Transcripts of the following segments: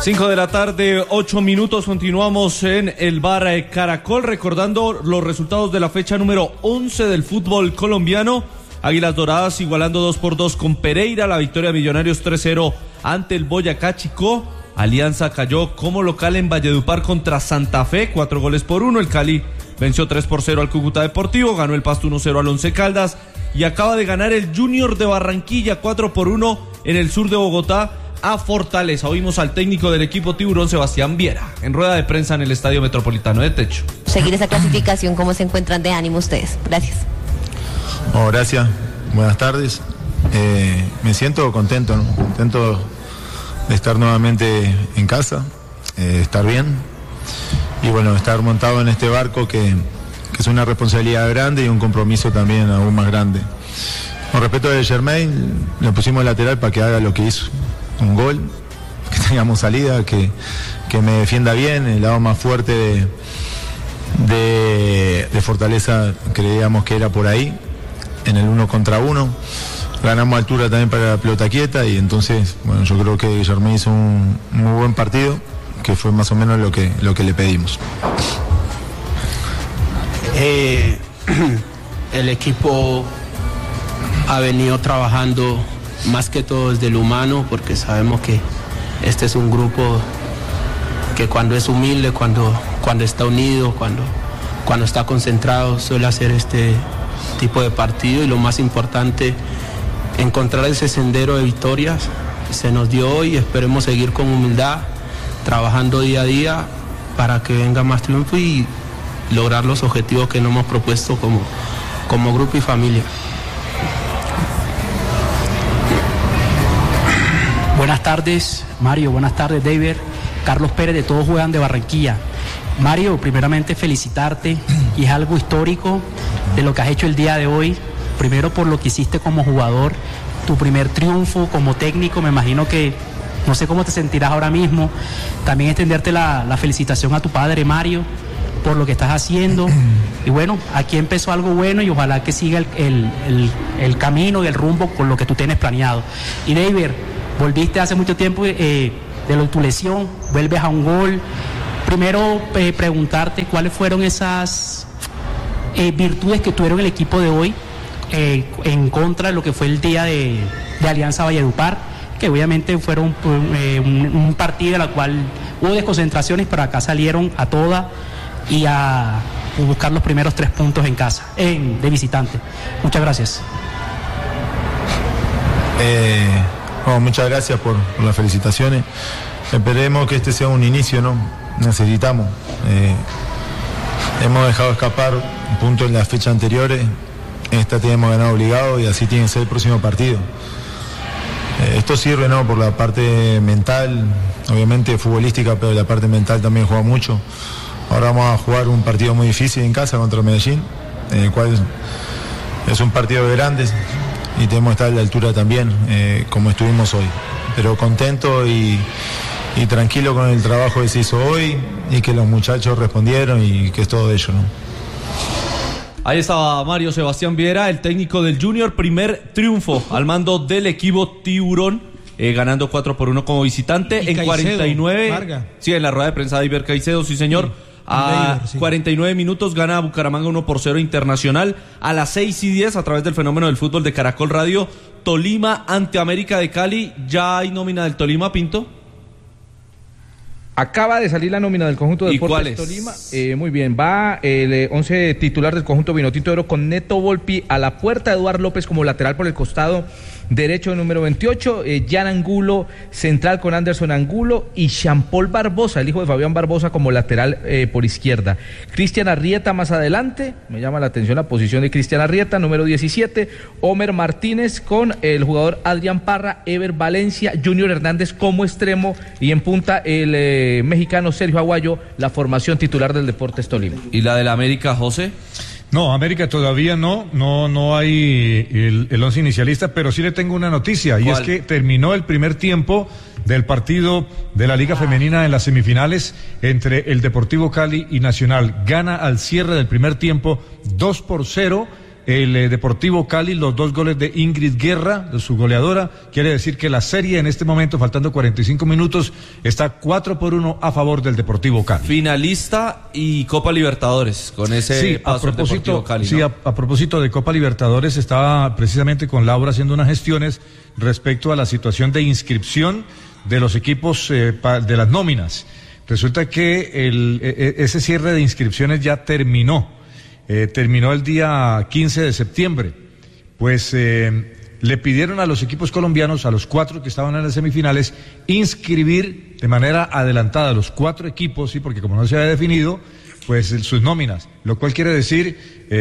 5 de la tarde, 8 minutos, continuamos en el bar Caracol, recordando los resultados de la fecha número 11 del fútbol colombiano. Águilas Doradas igualando 2-2 con Pereira, la victoria de Millonarios 3-0 ante el Boyacá Chicó. Alianza cayó como local en Valledupar contra Santa Fe, 4-1. El Cali venció 3-0 al Cúcuta Deportivo, ganó el Pasto 1-0 al Once Caldas y acaba de ganar el Junior de Barranquilla 4-1 en el sur de Bogotá a Fortaleza. Oímos al técnico del equipo Tiburón, Sebastián Viera, en rueda de prensa en el Estadio Metropolitano de Techo. Seguir esa clasificación, ¿cómo se encuentran de ánimo ustedes? Gracias. Oh, gracias, buenas tardes. Me siento contento, ¿no? Contento de estar nuevamente en casa, estar bien y bueno, estar montado en este barco que es una responsabilidad grande y un compromiso también aún más grande. Con respecto de Germain, le pusimos lateral para que haga lo que hizo, un gol, que tengamos salida, que me defienda bien. El lado más fuerte de Fortaleza creíamos que era por ahí, en el 1 contra 1. Ganamos altura también para la pelota quieta y entonces, bueno, yo creo que Germain hizo un muy buen partido, que fue más o menos lo que le pedimos. El equipo ha venido trabajando más que todo desde lo humano, porque sabemos que este es un grupo que cuando es humilde, cuando está unido, cuando está concentrado, suele hacer este tipo de partido. Y lo más importante, encontrar ese sendero de victorias. Se nos dio hoy y esperemos seguir con humildad, trabajando día a día para que venga más triunfo y lograr los objetivos que nos hemos propuesto como grupo y familia. Buenas tardes, Mario. Buenas tardes, David. Carlos Pérez, de Todos Juegan de Barranquilla. Mario, primeramente felicitarte, y es algo histórico de lo que has hecho el día de hoy. Primero por lo que hiciste como jugador, tu primer triunfo como técnico. Me imagino que no sé cómo te sentirás ahora mismo. También extenderte la felicitación a tu padre, Mario, por lo que estás haciendo. Y bueno, aquí empezó algo bueno y ojalá que siga el camino y el rumbo con lo que tú tienes planeado. Y David, volviste hace mucho tiempo de tu lesión, vuelves a un gol. Primero preguntarte cuáles fueron esas virtudes que tuvieron el equipo de hoy en contra de lo que fue el día de Alianza Valledupar, que obviamente fueron un partido en el cual hubo desconcentraciones, pero acá salieron a toda y a buscar los primeros 3 puntos en casa, de visitante. Muchas gracias. Muchas gracias por las felicitaciones. Esperemos que este sea un inicio, ¿no? Necesitamos. Hemos dejado escapar puntos en las fechas anteriores. Esta tenemos ganado obligado y así tiene que ser el próximo partido. Esto sirve, ¿no? Por la parte mental, obviamente futbolística, pero la parte mental también juega mucho. Ahora vamos a jugar un partido muy difícil en casa contra Medellín, en el cual es un partido de grandes y tenemos que estar a la altura también, como estuvimos hoy. Pero contento y tranquilo con el trabajo que se hizo hoy y que los muchachos respondieron y que es todo de ello, ¿no? Ahí estaba Mario Sebastián Viera, el técnico del Junior, primer triunfo al mando del equipo Tiburón, ganando 4-1 como visitante. Y en Caicedo, 49, Varga. Sí, en la rueda de prensa de Iber Caicedo, sí señor. A 49 minutos gana Bucaramanga 1-0 Internacional. A las 6:10, a través del fenómeno del fútbol de Caracol Radio, Tolima ante América de Cali. ¿Ya hay nómina del Tolima, Pinto? Acaba de salir la nómina del conjunto de Deportes Tolima. Muy bien, va el 11 titular del conjunto Vinotinto de Oro con Neto Volpi a la puerta, Eduardo López como lateral por el costado derecho, número 28, Jan Angulo central con Anderson Angulo y Jean-Paul Barbosa, el hijo de Fabián Barbosa, como lateral por izquierda. Cristian Arrieta más adelante, me llama la atención la posición de Cristian Arrieta, número 17, Homer Martínez con el jugador Adrián Parra, Ever Valencia, Junior Hernández como extremo y en punta el mexicano Sergio Aguayo, la formación titular del Deportes Tolima. ¿Y la del América, José? No, América todavía no hay el once inicialista, pero sí le tengo una noticia. ¿Cuál? Y es que terminó el primer tiempo del partido de la Liga Femenina en las semifinales entre el Deportivo Cali y Nacional. Gana al cierre del primer tiempo 2-0 el Deportivo Cali los 2 goles de Ingrid Guerra, de su goleadora. Quiere decir que la serie en este momento, faltando 45 minutos, está 4-1 a favor del Deportivo Cali. Finalista y Copa Libertadores con ese paso del Deportivo Cali, ¿no? Sí, a propósito de Copa Libertadores, estaba precisamente con Laura haciendo unas gestiones respecto a la situación de inscripción de los equipos de las nóminas. Resulta que ese cierre de inscripciones ya terminó. Terminó el día 15 de septiembre. Pues le pidieron a los equipos colombianos, a los 4 que estaban en las semifinales, inscribir de manera adelantada a los 4 equipos, sí, porque como no se había definido, pues sus nóminas. Lo cual quiere decir,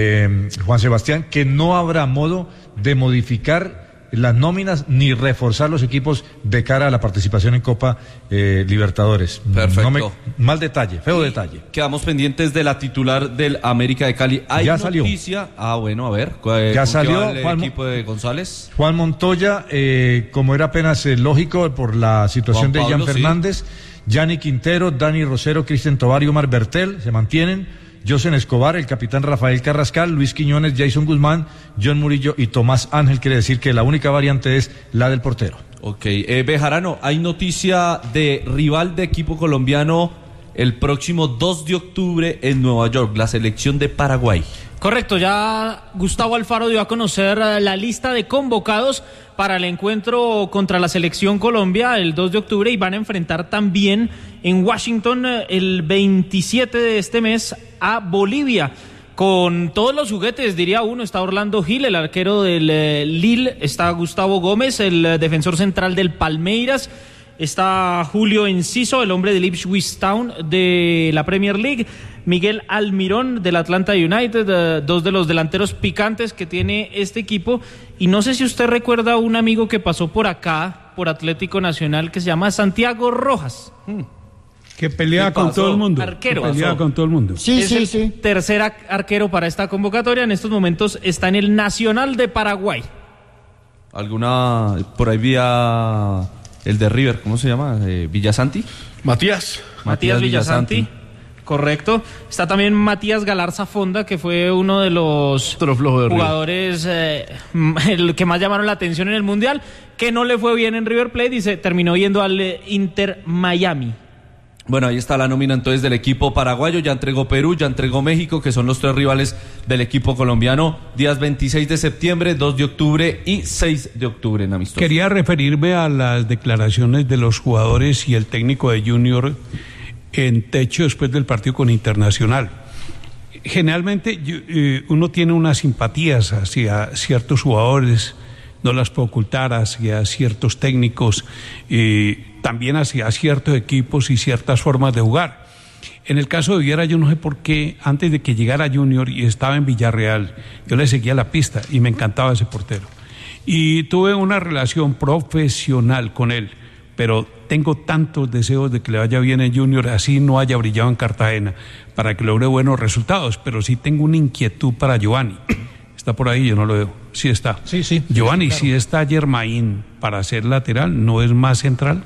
Juan Sebastián, que no habrá modo de modificar las nóminas ni reforzar los equipos de cara a la participación en Copa Libertadores. Perfecto. Mal detalle, feo detalle. Quedamos pendientes de la titular del América de Cali. ¿Hay ya noticia? Salió. Bueno, a ver. Ya salió el equipo de González. Juan Montoya, como era apenas lógico por la situación de Jan Fernández, Yanni Quintero, Dani Rosero, Cristian Tovar y Omar Bertel se mantienen. Josen Escobar, el capitán Rafael Carrascal, Luis Quiñones, Jason Guzmán, John Murillo y Tomás Ángel. Quiere decir que la única variante es la del portero. Ok, Bejarano, hay noticia de rival de equipo colombiano el próximo 2 de octubre en Nueva York, la selección de Paraguay. Correcto, ya Gustavo Alfaro dio a conocer la lista de convocados para el encuentro contra la selección Colombia el 2 de octubre y van a enfrentar también en Washington el 27 de este mes a Bolivia. Con todos los juguetes, diría uno, está Orlando Gil, el arquero del Lille, está Gustavo Gómez, el defensor central del Palmeiras, está Julio Enciso, el hombre del Ipswich Town de la Premier League, Miguel Almirón del Atlanta United, 2 de los delanteros picantes que tiene este equipo. Y no sé si usted recuerda un amigo que pasó por acá, por Atlético Nacional, que se llama Santiago Rojas. Que pelea con todo el mundo. Arquero. Que pelea con todo el mundo. Sí, es el tercer arquero para esta convocatoria. En estos momentos está en el Nacional de Paraguay. ¿Alguna por ahí vía el de River? ¿Cómo se llama? ¿Villasanti? Matías Villasanti. Correcto. Está también Matías Galarza Fonda, que fue uno de los jugadores el que más llamaron la atención en el Mundial, que no le fue bien en River Plate y se terminó yendo al Inter Miami. Bueno, ahí está la nómina entonces del equipo paraguayo. Ya entregó Perú, ya entregó México, que son los 3 rivales del equipo colombiano. Días 26 de septiembre, 2 de octubre y 6 de octubre en amistosos. Quería referirme a las declaraciones de los jugadores y el técnico de Junior en techo después del partido con Internacional. Generalmente uno tiene unas simpatías hacia ciertos jugadores, no las puedo ocultar, hacia ciertos técnicos, también hacia ciertos equipos y ciertas formas de jugar. En el caso de Viera, yo no sé por qué, antes de que llegara Junior y estaba en Villarreal, yo le seguía la pista y me encantaba ese portero. Y tuve una relación profesional con él, pero tengo tantos deseos de que le vaya bien en Junior, así no haya brillado en Cartagena, para que logre buenos resultados, pero sí tengo una inquietud para Giovanni. Está por ahí, yo no lo veo. Sí está. Sí. Giovanni, claro. Si está Germain para ser lateral, ¿no es más central?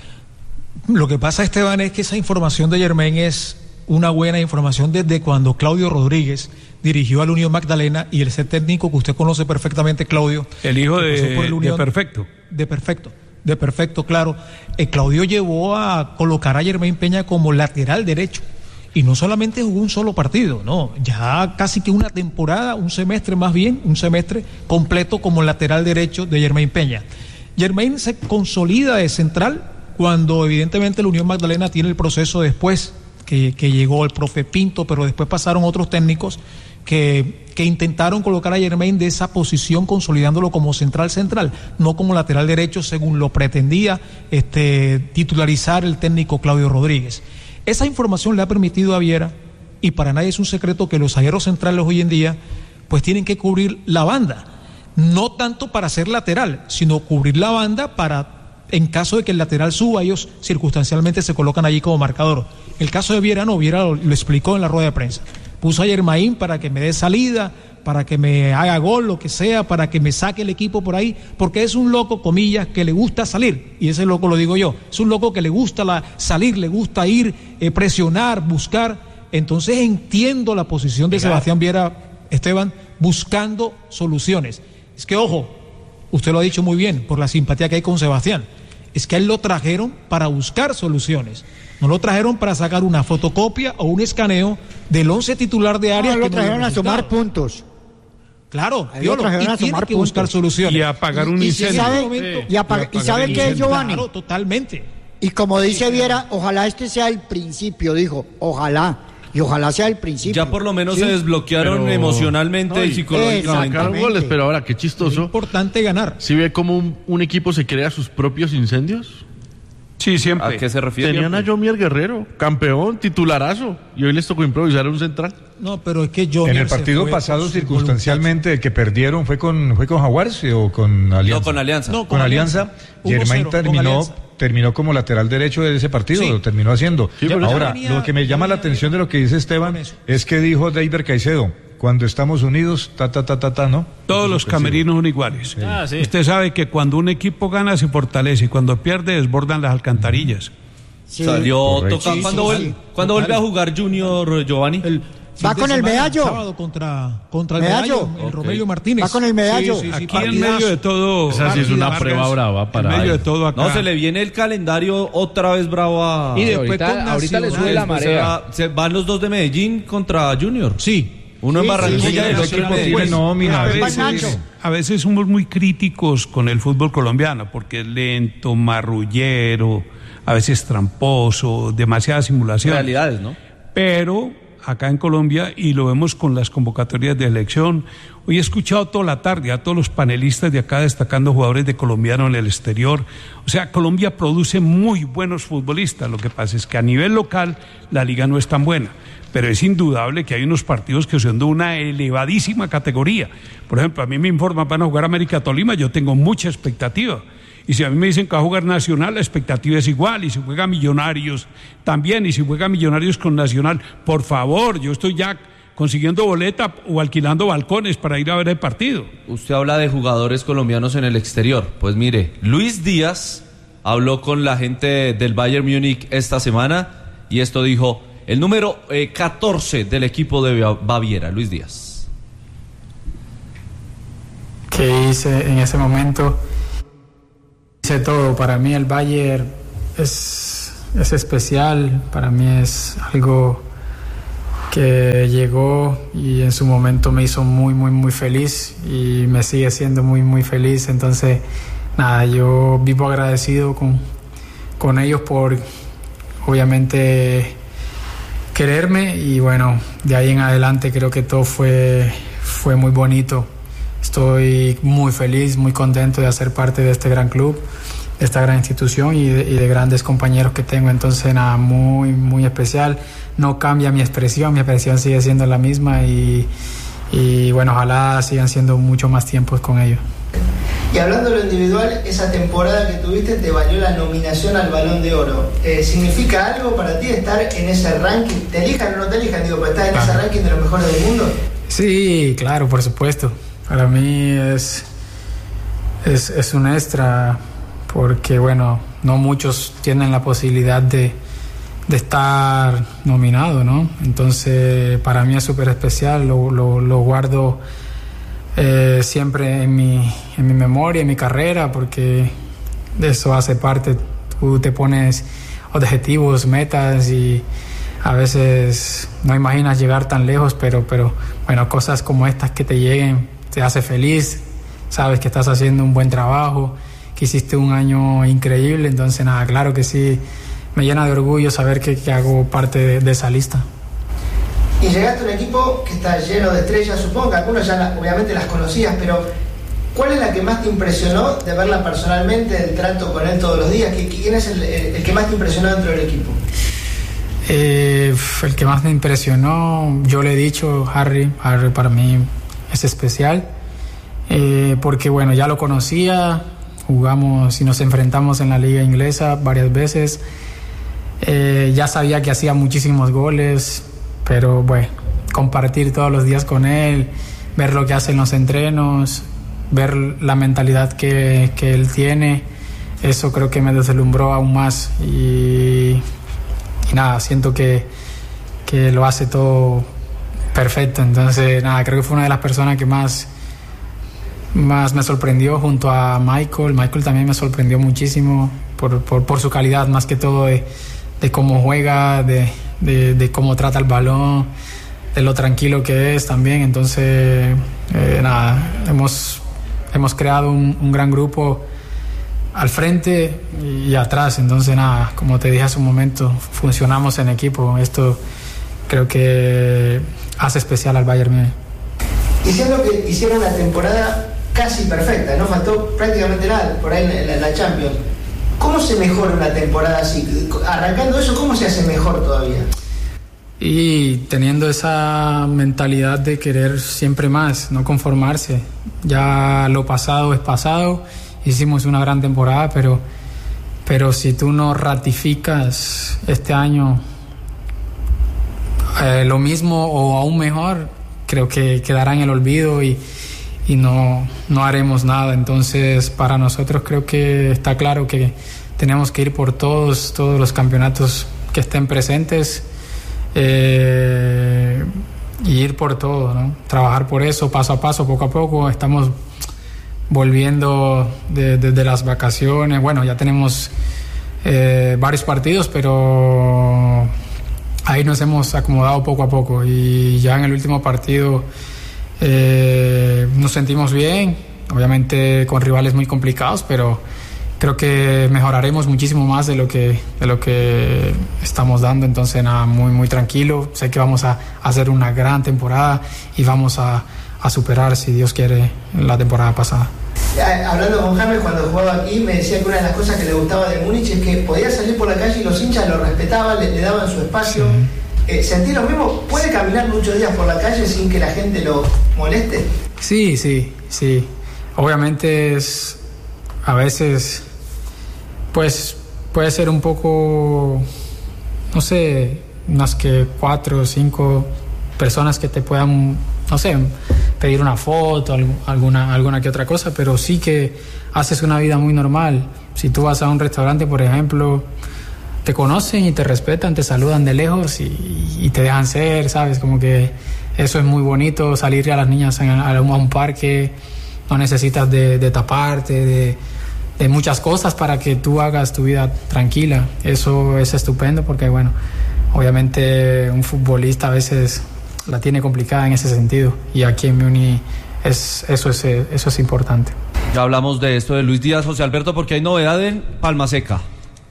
Lo que pasa, Esteban, es que esa información de Germain es una buena información desde cuando Claudio Rodríguez dirigió al Unión Magdalena y el set técnico que usted conoce perfectamente, Claudio. El hijo de Perfecto. De Perfecto, claro. Claudio llevó a colocar a Germain Peña como lateral derecho. Y no solamente jugó un solo partido, no, ya casi que una temporada, un semestre completo como lateral derecho de Germain Peña. Germain se consolida de central cuando evidentemente la Unión Magdalena tiene el proceso después que llegó el profe Pinto, pero después pasaron otros técnicos que intentaron colocar a Germain de esa posición, consolidándolo como central, no como lateral derecho, según lo pretendía titularizar el técnico Claudio Rodríguez. Esa información le ha permitido a Viera, y para nadie es un secreto que los zagueros centrales hoy en día pues tienen que cubrir la banda, no tanto para ser lateral, sino cubrir la banda para, en caso de que el lateral suba, ellos circunstancialmente se colocan allí como marcador. El caso de Viera no, Viera lo explicó en la rueda de prensa. Puso a Germain para que me dé salida, para que me haga gol, lo que sea, para que me saque el equipo por ahí, porque es un loco, comillas, que le gusta salir, y ese loco lo digo yo, es un loco que le gusta salir, le gusta ir, presionar, buscar. Entonces entiendo la posición de Sebastián Viera, Esteban, buscando soluciones. Es que, ojo, usted lo ha dicho muy bien, por la simpatía que hay con Sebastián, es que a él lo trajeron para buscar soluciones. No lo trajeron para sacar una fotocopia o un escaneo del 11 titular de área. No, lo trajeron a sumar puntos. Claro, y tiene que buscar soluciones. Y apagar un incendio. ¿Y sabe qué es, Giovanni? Claro, totalmente. Y como dice Viera, ojalá este sea el principio, dijo, ojalá. Y ojalá sea el principio. Ya por lo menos se desbloquearon emocionalmente y psicológicamente. Sacaron goles, pero ahora qué chistoso. Es importante ganar. ¿Sí ve cómo un equipo se crea sus propios incendios? Sí, siempre. ¿A qué se refiere? Tenían a Jomier Guerrero, campeón, titularazo, y hoy les tocó improvisar un central. No, pero es que Jomier en el partido pasado, circunstancialmente, el que perdieron fue con Jaguares o con Alianza. No, con Alianza. No, con Alianza. Germain terminó como lateral derecho de ese partido, lo terminó haciendo. Sí, ahora, lo que me llama la atención de lo que dice Esteban es que dijo David Caicedo, cuando estamos unidos, ¿no? Todos los camerinos son iguales. Sí. Usted sabe que cuando un equipo gana se fortalece y cuando pierde desbordan las alcantarillas. Sí. Salió tocando. ¿Cuándo vuelve a jugar Junior, Giovanni? Va con el medallo. Sábado contra el medallo, el Romelio Martínez. Va con el medallo. Sí, aquí en medio de todo. Esa sí es una prueba brava para en medio de todo acá. No, se le viene el calendario otra vez bravo a... Y después ahorita le sube la marea. Se van los dos de Medellín contra Junior. Sí. Uno en Barranquilla y el otro en Medellín. A veces somos muy críticos con el fútbol colombiano porque es lento, marrullero, a veces tramposo, demasiada simulación. Realidades, ¿no? Pero acá en Colombia, y lo vemos con las convocatorias de elección, hoy he escuchado toda la tarde a todos los panelistas de acá destacando jugadores de colombiano en el exterior. O sea, Colombia produce muy buenos futbolistas. Lo que pasa es que a nivel local la liga no es tan buena. Pero es indudable que hay unos partidos que son de una elevadísima categoría. Por ejemplo, a mí me informan, van a jugar América Tolima, yo tengo mucha expectativa. Y si a mí me dicen que va a jugar Nacional, la expectativa es igual. Y si juega Millonarios también. Y si juega Millonarios con Nacional, por favor, yo estoy ya consiguiendo boleta o alquilando balcones para ir a ver el partido. Usted habla de jugadores colombianos en el exterior. Pues mire, Luis Díaz habló con la gente del Bayern Múnich esta semana y esto dijo el número 14 del equipo de Baviera, Luis Díaz. ¿Qué hice en ese momento? Hice todo. Para mí el Bayern es especial, para mí es algo que llegó y en su momento me hizo muy, muy, muy feliz y me sigue siendo muy, muy feliz. Entonces, nada, yo vivo agradecido con ellos por, obviamente, quererme y bueno, de ahí en adelante creo que todo fue muy bonito. Estoy muy feliz, muy contento de hacer parte de este gran club, de esta gran institución y de grandes compañeros que tengo. Entonces, nada, muy, muy especial. No cambia mi expresión sigue siendo la misma y bueno, ojalá sigan siendo mucho más tiempos con ellos. Y hablando de lo individual, esa temporada que tuviste te valió la nominación al Balón de Oro. ¿Significa algo para ti estar en ese ranking? ¿Te elijan o no te elijan? Digo, pero estás en ese ranking de los mejores del mundo. Sí, claro, por supuesto. Para mí es un extra porque, bueno, no muchos tienen la posibilidad de estar nominado, ¿no? Entonces, para mí es súper especial, lo guardo siempre en mi memoria, en mi carrera, porque de eso hace parte. Tú te pones objetivos, metas y a veces no imaginas llegar tan lejos, pero bueno, cosas como estas que te lleguen te hace feliz, sabes que estás haciendo un buen trabajo, que hiciste un año increíble. Entonces, nada, claro que sí, me llena de orgullo saber que hago parte de esa lista. Y llegaste a un equipo que está lleno de estrellas, supongo que algunos ya obviamente las conocías, pero ¿cuál es la que más te impresionó de verla personalmente, el trato con él todos los días? ¿Quién es el que más te impresionó dentro del equipo? El que más me impresionó, yo le he dicho, Harry para mí es especial, porque bueno, ya lo conocía, jugamos y nos enfrentamos en la liga inglesa varias veces, ya sabía que hacía muchísimos goles, pero bueno, compartir todos los días con él, ver lo que hace en los entrenos, ver la mentalidad que él tiene, eso creo que me deslumbró aún más y nada, siento que lo hace todo perfecto. Entonces, nada, creo que fue una de las personas que más me sorprendió junto a Michael. Michael también me sorprendió muchísimo por su calidad, más que todo de cómo juega, de cómo trata el balón, de lo tranquilo que es también. Entonces, nada, hemos creado un gran grupo al frente y atrás. Entonces, nada, como te dije hace un momento, funcionamos en equipo. Esto creo que hace especial al Bayern Múnich. Diciendo que hicieron una temporada casi perfecta, no faltó prácticamente nada por ahí en la Champions. ¿Cómo se mejora una temporada así? Arrancando eso, ¿cómo se hace mejor todavía? Y teniendo esa mentalidad de querer siempre más, no conformarse. Ya lo pasado es pasado, hicimos una gran temporada, pero si tú no ratificas este año lo mismo o aún mejor, creo que quedará en el olvido y no haremos nada. Entonces, para nosotros creo que está claro que tenemos que ir por todos los campeonatos que estén presentes, y ir por todo, ¿no? Trabajar por eso paso a paso, poco a poco. Estamos volviendo de las vacaciones. Bueno, ya tenemos varios partidos, pero ahí nos hemos acomodado poco a poco, y ya en el último partido nos sentimos bien, obviamente con rivales muy complicados, pero creo que mejoraremos muchísimo más de lo que estamos dando. Entonces, nada, muy muy tranquilo. Sé que vamos a hacer una gran temporada y vamos a superar, si Dios quiere, la temporada pasada. Hablando con James cuando jugaba aquí, me decía que una de las cosas que le gustaba de Múnich es que podía salir por la calle y los hinchas lo respetaban, le daban su espacio. ¿Sentís lo mismo? ¿Puede caminar muchos días por la calle sin que la gente lo moleste? Sí. Obviamente a veces pues puede ser un poco, no sé, unas que 4 o 5 personas que te puedan, no sé, pedir una foto, alguna que otra cosa, pero sí que haces una vida muy normal. Si tú vas a un restaurante, por ejemplo, te conocen y te respetan, te saludan de lejos y te dejan ser, ¿sabes? Como que eso es muy bonito, salir a las niñas a un parque, no necesitas de taparte, de muchas cosas para que tú hagas tu vida tranquila. Eso es estupendo porque, bueno, obviamente un futbolista a veces la tiene complicada en ese sentido, y aquí en Múnich eso es importante. Ya hablamos de esto de Luis Díaz, José Alberto, porque hay novedad en Palma Seca.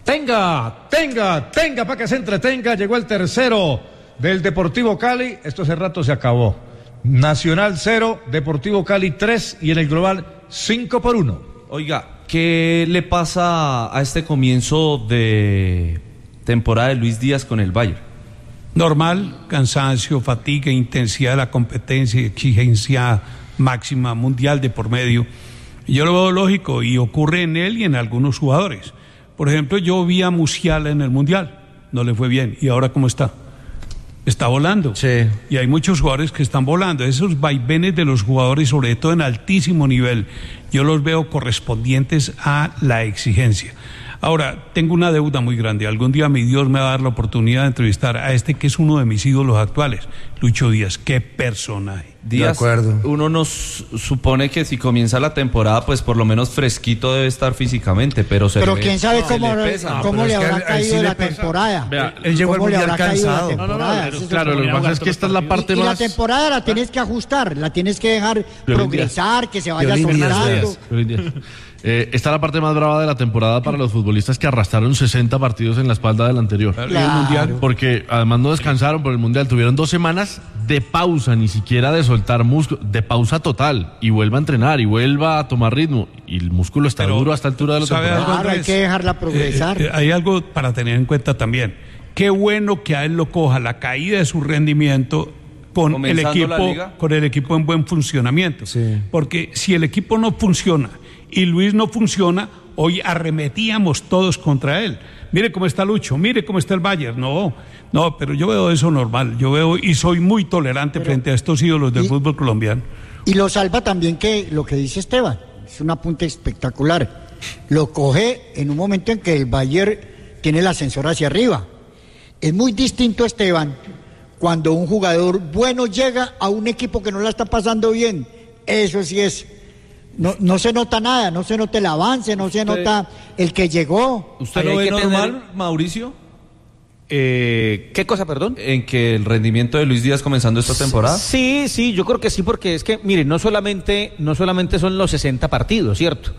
Tenga, para que se entretenga. Llegó el tercero del Deportivo Cali. Esto hace rato se acabó. Nacional 0, Deportivo Cali 3, y en el global 5-1. Oiga, ¿qué le pasa a este comienzo de temporada de Luis Díaz con el Bayern? Normal, cansancio, fatiga, intensidad de la competencia, exigencia máxima mundial de por medio. Yo lo veo lógico y ocurre en él y en algunos jugadores. Por ejemplo, yo vi a Musiala en el Mundial, no le fue bien. ¿Y ahora cómo está? Está volando. Sí. Y hay muchos jugadores que están volando. Esos vaivenes de los jugadores, sobre todo en altísimo nivel, yo los veo correspondientes a la exigencia. Ahora, tengo una deuda muy grande. Algún día mi Dios me va a dar la oportunidad de entrevistar a este que es uno de mis ídolos actuales, Lucho Díaz. ¡Qué personaje! Díaz, uno nos supone que si comienza la temporada, pues por lo menos fresquito debe estar físicamente, pero quién sabe cómo le habrá caído la temporada. Vea, él llegó al Mundial cansado. Claro, lo que pasa es que esta es la parte más... Y la temporada la tienes que ajustar, la tienes que dejar progresar, que se vaya soltando. Esta es la parte más brava de la temporada para los futbolistas que arrastraron 60 partidos en la espalda del anterior. Claro. Porque además no descansaron por el Mundial, tuvieron 2 semanas de pausa, ni siquiera de soltar músculo, de pausa total, y vuelva a entrenar y vuelva a tomar ritmo, y el músculo está duro a esta altura de la temporada. Claro, hay que dejarla progresar. Hay algo para tener en cuenta también. Qué bueno que a él lo coja la caída de su rendimiento con el equipo en buen funcionamiento. Sí. Porque si el equipo no funciona y Luis no funciona, hoy arremetíamos todos contra él. Mire cómo está Lucho, mire cómo está el Bayern. No, pero yo veo eso normal. Yo veo y soy muy tolerante frente a estos ídolos del fútbol colombiano. Y lo salva también que lo que dice Esteban, es un apunte espectacular. Lo coge en un momento en que el Bayern tiene el ascensor hacia arriba. Es muy distinto, Esteban, cuando un jugador bueno llega a un equipo que no la está pasando bien. Eso sí es. No se nota nada, no se nota el avance, no se nota el que llegó. ¿Usted lo ve normal, Mauricio? ¿Qué cosa, perdón? En que el rendimiento de Luis Díaz comenzando esta temporada. Sí, yo creo que sí, porque es que, mire, no solamente son los 60 partidos, ¿cierto?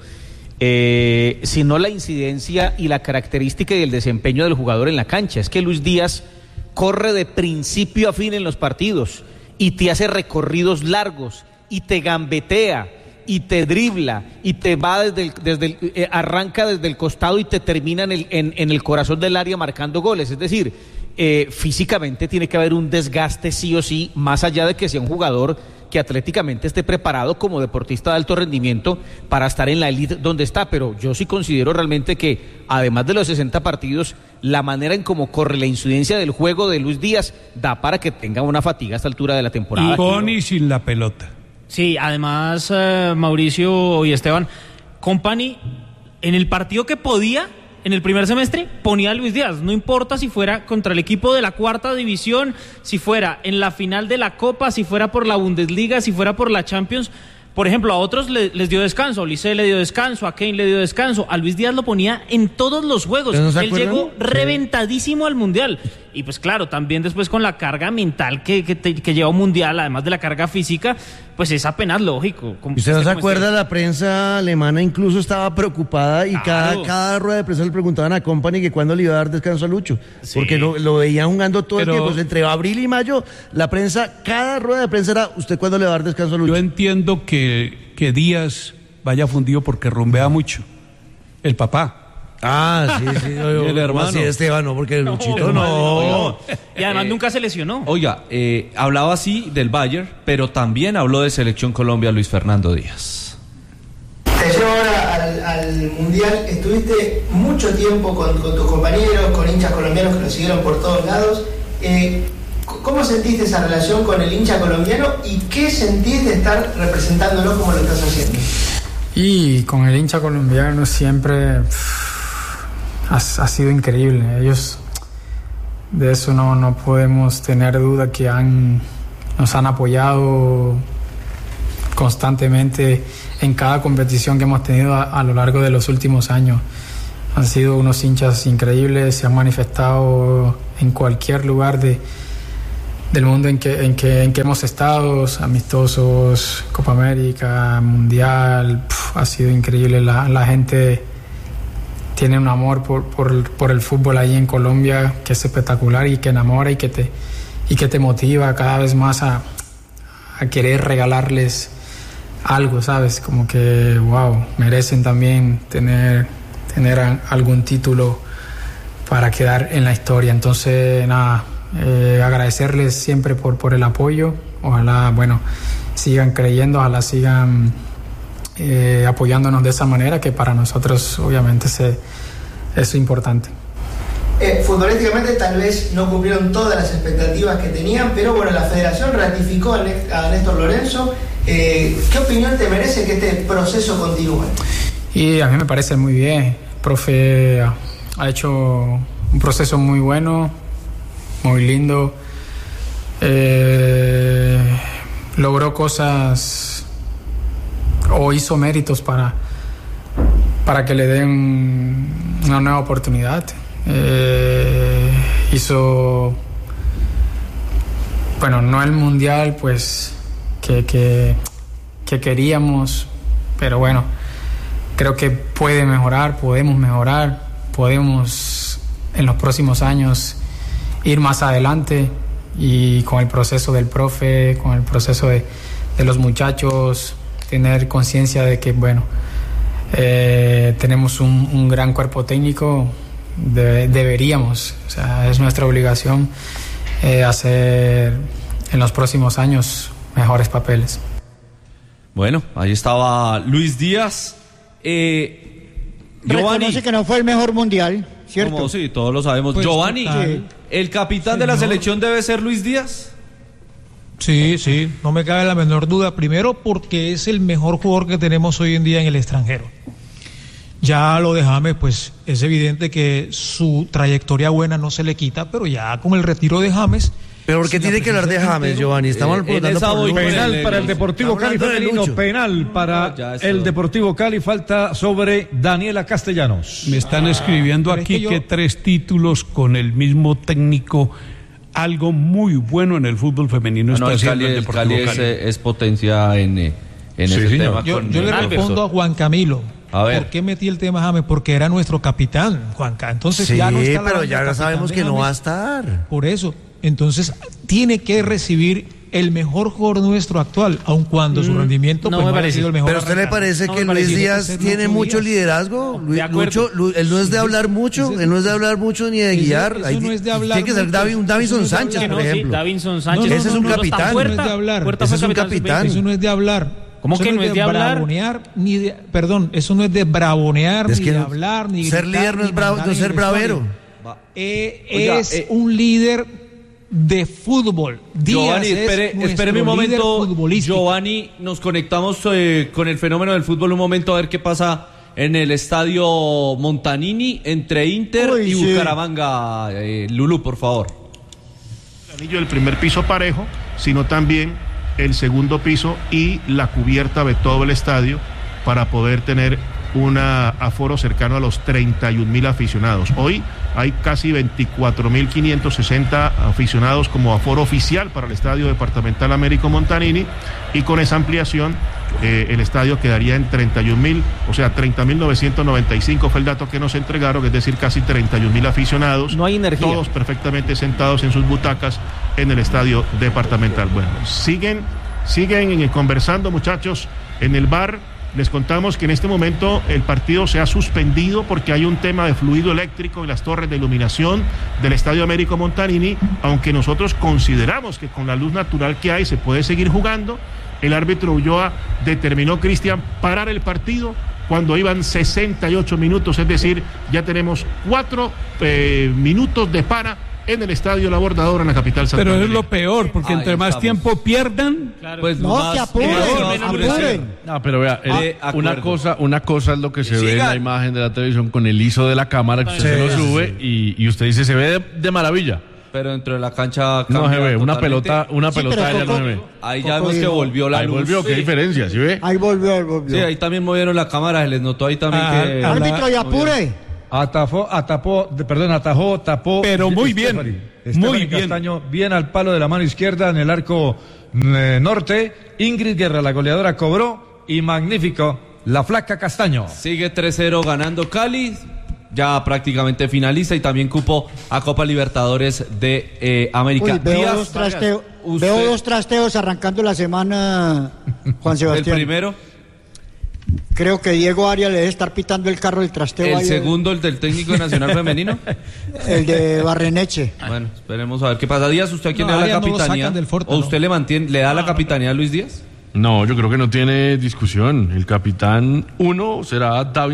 Sino la incidencia y la característica y el desempeño del jugador en la cancha. Es que Luis Díaz corre de principio a fin en los partidos y te hace recorridos largos y te gambetea y te dribla y te va arranca desde el costado y te termina en el corazón del área marcando goles. Es decir, físicamente tiene que haber un desgaste sí o sí, más allá de que sea un jugador que atléticamente esté preparado como deportista de alto rendimiento para estar en la élite donde está. Pero yo sí considero realmente que, además de los 60 partidos, la manera en cómo corre, la incidencia del juego de Luis Díaz da para que tenga una fatiga a esta altura de la temporada. Y con y sin la pelota. Sí, además, Mauricio y Esteban, Company, en el partido que podía, en el primer semestre, ponía a Luis Díaz. No importa si fuera contra el equipo de la 4ª división, si fuera en la final de la Copa, si fuera por la Bundesliga, si fuera por la Champions. Por ejemplo, a otros les dio descanso, a Olise le dio descanso, a Kane le dio descanso, a Luis Díaz lo ponía en todos los juegos. Él llegó reventadísimo al Mundial. Y pues claro, también después con la carga mental que lleva un Mundial, además de la carga física, pues es apenas lógico. ¿Usted no se acuerda? La prensa alemana incluso estaba preocupada y cada rueda de prensa le preguntaban a Company que cuándo le iba a dar descanso a Lucho. Sí. Porque lo veían jugando todo el tiempo. Entre abril y mayo, la prensa, cada rueda de prensa era: ¿usted cuándo le va a dar descanso a Lucho? Yo entiendo que Díaz vaya fundido porque rumbea mucho. El papá. Ah, sí. El hermano. Sí, Esteban, no, porque el Luchito no. Y además nunca se lesionó. Oiga, hablaba así del Bayern, pero también habló de Selección Colombia Luis Fernando Díaz. Te llevo ahora al Mundial. Estuviste mucho tiempo con tus compañeros, con hinchas colombianos que lo siguieron por todos lados. ¿Cómo sentiste esa relación con el hincha colombiano y qué sentís de estar representándolo como lo estás haciendo? Y con el hincha colombiano siempre ha sido increíble. Ellos, de eso no podemos tener duda, que nos han apoyado constantemente en cada competición que hemos tenido a lo largo de los últimos años. Han sido unos hinchas increíbles, se han manifestado en cualquier lugar del mundo en que hemos estado, amistosos, Copa América, Mundial. Ha sido increíble. La gente tiene un amor por el fútbol ahí en Colombia que es espectacular y que enamora y que te motiva cada vez más a querer regalarles algo, ¿sabes? Como que, wow, merecen también tener algún título para quedar en la historia. Entonces, nada, agradecerles siempre por el apoyo. Ojalá, sigan creyendo, ojalá sigan apoyándonos de esa manera, que para nosotros obviamente es importante. Futbolísticamente tal vez no cumplieron todas las expectativas que tenían, pero bueno, la federación ratificó a Néstor Lorenzo. ¿Qué opinión te merece que este proceso continúe? Y a mí me parece muy bien. El profe ha hecho un proceso muy bueno, muy lindo. Logró cosas o hizo méritos para que le den una nueva oportunidad. Hizo, no el mundial pues que queríamos, pero creo que podemos mejorar, podemos en los próximos años ir más adelante, y con el proceso del profe, con el proceso de los muchachos, tener conciencia de que tenemos un gran cuerpo técnico. Deberíamos, es nuestra obligación hacer en los próximos años mejores papeles. Bueno, ahí estaba Luis Díaz. Reconoce que no fue el mejor mundial, ¿cierto? Como sí, todos lo sabemos. Pues, Giovanni, ¿el capitán de la selección debe ser Luis Díaz? Sí, no me cabe la menor duda. Primero porque es el mejor jugador que tenemos hoy en día en el extranjero. Ya lo de James, pues es evidente que su trayectoria buena no se le quita, pero ya con el retiro de James, Pero ¿por qué tiene que hablar de James, Giovanni? Estamos preguntando por penal para el Deportivo Cali femenino, penal para el Deportivo Cali, falta sobre Daniela Castellanos. Me están escribiendo aquí que 3 títulos con el mismo técnico, algo muy bueno en el fútbol femenino está haciendo el Deportivo Cali. Es potencia en ese tema. Yo le respondo a Juan Camilo. A ver. ¿Por qué metí el tema James? Porque era nuestro capitán, Juanca. Entonces ya no está. Pero ya sabemos que no va a estar. Por eso. Entonces tiene que recibir el mejor jugador nuestro actual, aun cuando su rendimiento no ha sido el mejor. ¿Pero a usted le parece que Luis Díaz tiene mucho liderazgo? Él no es de hablar mucho, ni de guiar. Eso no es de hablar. Tiene que ser un Davinson Sánchez, por ejemplo. Davinson Sánchez. Ese es un capitán. Eso no es de hablar. Ese es un capitán. Eso no es de hablar. ¿Cómo que no es de hablar? Eso no es de bravonear, ni de hablar, ni ser líder no es no ser bravero. Es un líder de fútbol. Giovanni, espere un momento. Giovanni, nos conectamos con el fenómeno del fútbol un momento a ver qué pasa en el estadio Montanini entre Inter y Bucaramanga. Lulú, por favor. El anillo del primer piso parejo, sino también el segundo piso y la cubierta de todo el estadio para poder tener un aforo cercano a los 31.000 aficionados. Hoy hay casi 24.560 aficionados como aforo oficial para el Estadio Departamental Américo Montanini, y con esa ampliación el estadio quedaría en 31.000, o sea, 30.995 fue el dato que nos entregaron, es decir, casi 31.000 aficionados. No hay energía. Todos perfectamente sentados en sus butacas en el Estadio Departamental. Bueno, siguen conversando, muchachos, en el bar. Les contamos que en este momento el partido se ha suspendido porque hay un tema de fluido eléctrico en las torres de iluminación del Estadio Américo Montanini, aunque nosotros consideramos que con la luz natural que hay se puede seguir jugando. El árbitro Ulloa determinó, Cristian, parar el partido cuando iban 68 minutos, es decir, ya tenemos 4 minutos de para en el Estadio La Bordadora, en la capital santandereana. Pero es lo peor, porque entre más tiempo pierdan, pues no, más que apuren. No, pero vea, una cosa es lo que se ve en la imagen de la televisión con el ISO de la cámara, que usted se lo sube y usted dice, se ve de maravilla. Pero dentro de la cancha no se ve, una pelota aérea no se ve. Ahí ya vemos que volvió la luz. Ahí volvió, qué diferencia, ¿sí ve? Ahí volvió. Sí, ahí también movieron la cámara, se les notó ahí también que... Árbitro, y apure. Atajó. Pero muy bien. Muy bien. Castaño, bien al palo de la mano izquierda en el arco norte. Ingrid Guerra, la goleadora, cobró y magnífico la flaca Castaño. Sigue 3-0 ganando Cali. Ya prácticamente finaliza y también cupo a Copa Libertadores de América. Uy, veo dos trasteos arrancando la semana, Juan Sebastián. El primero. Creo que Diego Arias le debe estar pitando el carro del trasteo. ¿El segundo, el del técnico nacional femenino? El de Barreneche. Bueno, esperemos a ver qué pasa. Díaz, ¿usted a quién le da la capitanía? ¿O usted le da la capitanía a Luis Díaz? No, yo creo que no tiene discusión. El capitán 1 será David